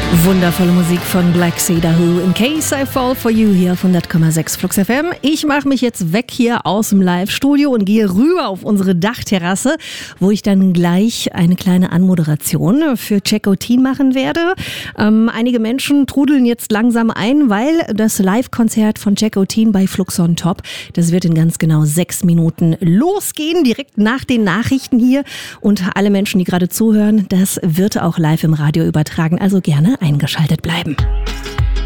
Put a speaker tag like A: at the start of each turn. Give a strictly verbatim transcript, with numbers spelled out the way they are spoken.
A: Wundervolle Musik von Black Sea Who. In Case I Fall For You hier auf hundert Komma sechs Flux F M. Ich mache mich jetzt weg hier aus dem Live-Studio und gehe rüber auf unsere Dachterrasse, wo ich dann gleich eine kleine Anmoderation für Checkotin machen werde. Ähm, einige Menschen trudeln jetzt langsam ein, weil das Live-Konzert von Checkotin bei Flux on Top, das wird in ganz genau sechs Minuten losgehen, direkt nach den Nachrichten hier. Und alle Menschen, die gerade zuhören, das wird auch live im Radio übertragen. Also gerne eingeschaltet bleiben.